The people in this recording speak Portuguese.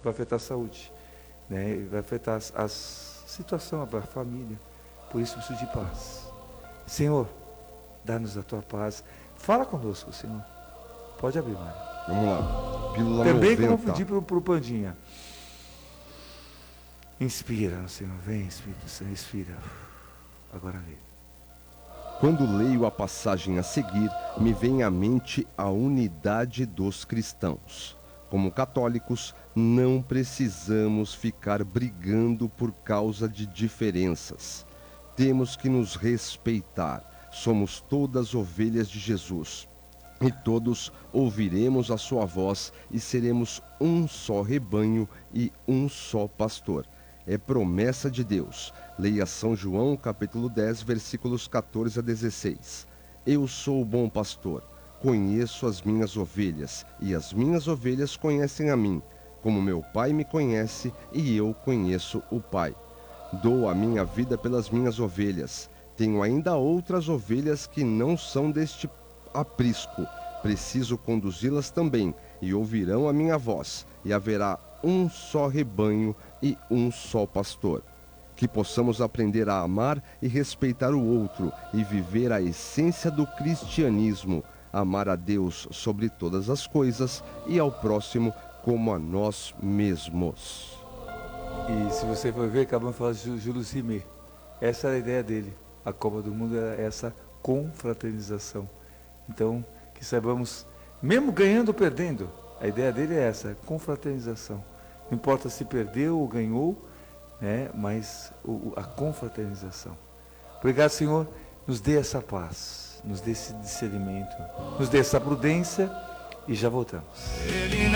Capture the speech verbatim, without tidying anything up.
vai afetar a saúde, né? Vai afetar a situação, a família. Por isso preciso de paz. Senhor, dá-nos a tua paz. Fala conosco, Senhor. Pode abrir, Mário. Vamos lá. Pílula Também noventa. como pedir para o Pandinha. Inspira, Senhor. Vem, Espírito Santo, inspira. Agora vem. Quando leio a passagem a seguir, me vem à mente a unidade dos cristãos. Como católicos, não precisamos ficar brigando por causa de diferenças. Temos que nos respeitar. Somos todas ovelhas de Jesus. E todos ouviremos a sua voz e seremos um só rebanho e um só pastor. É promessa de Deus. Leia São João, capítulo dez, versículos catorze a dezesseis. Eu sou o bom pastor, conheço as minhas ovelhas, e as minhas ovelhas conhecem a mim, como meu Pai me conhece, e eu conheço o Pai. Dou a minha vida pelas minhas ovelhas. Tenho ainda outras ovelhas que não são deste aprisco. Preciso conduzi-las também, e ouvirão a minha voz, e haverá um só rebanho e um só pastor. Que possamos aprender a amar e respeitar o outro e viver a essência do cristianismo, amar a Deus sobre todas as coisas e ao próximo como a nós mesmos. E se você for ver, acabamos de falar de Júlio Rimet. Essa era a ideia dele. A Copa do Mundo era essa confraternização. Então, que saibamos, mesmo ganhando ou perdendo, a ideia dele é essa, confraternização. Não importa se perdeu ou ganhou, né, mas o, a confraternização. Obrigado, Senhor, nos dê essa paz, nos dê esse discernimento, nos dê essa prudência e já voltamos.